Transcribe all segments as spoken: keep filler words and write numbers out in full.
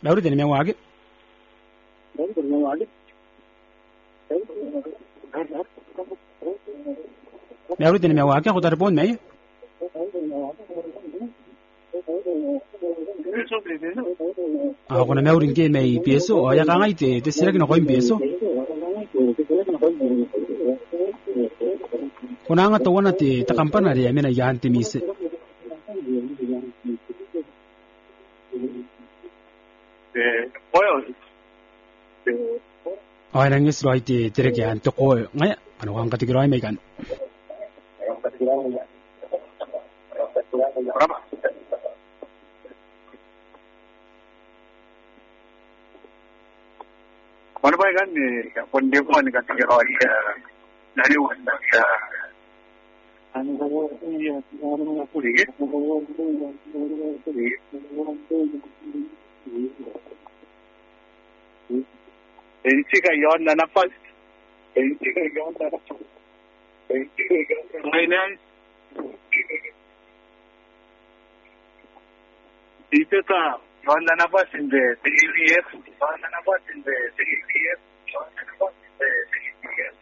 Lauri tene mewage. Lauri tene mewage ko tarpon mai. Ah kuna meuri nge mai peso o ya kanga ite te sira kino koin peso. Kuna nga to wana te ta kampana re amena ya antimise. Oh, yang ini selalu itu terkait dengan toko, nggak? Anu kan ketika orang Amerika. Mana baik kan ni, pendek pun kan ketika orang dari mana? Anu kan ni, anu mana pulih? Entika yon na napas. Entika yon na napas. Entika yon na napas. Ito ta yon na napas in the C V F. Yon na napas in the C V F. Yon na napas in the C V F.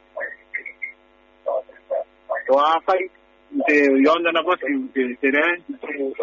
So apa? De yon na napas in the terrain